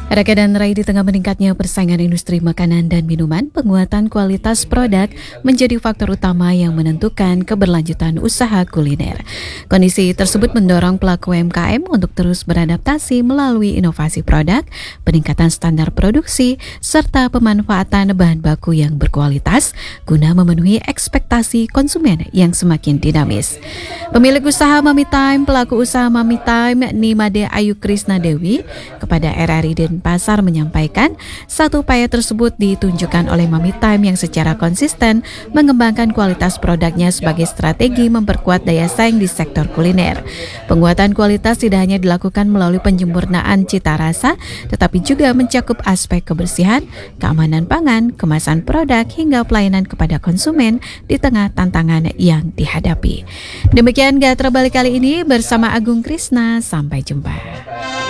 Raka dan Rai, di tengah meningkatnya persaingan industri makanan dan minuman, penguatan kualitas produk menjadi faktor utama yang menentukan keberlanjutan usaha kuliner. Kondisi tersebut mendorong pelaku UMKM untuk terus beradaptasi melalui inovasi produk, peningkatan standar produksi, serta pemanfaatan bahan baku yang berkualitas guna memenuhi ekspektasi konsumen yang semakin dinamis. Pemilik usaha Mami Time, pelaku usaha Mami Time, Nimade Ayu Krisna Dewi, kepada RRI Denpasar menyampaikan satu upaya tersebut ditunjukkan oleh Mami Time yang secara konsisten mengembangkan kualitas produknya sebagai strategi memperkuat daya saing di sektor kuliner. Penguatan kualitas tidak hanya dilakukan melalui penyempurnaan cita rasa, tetapi juga mencakup aspek kebersihan, keamanan pangan, kemasan produk, hingga pelayanan kepada konsumen di tengah tantangan yang dihadapi. Demikian Gatra Balik kali ini bersama Agung Krisna. Sampai jumpa.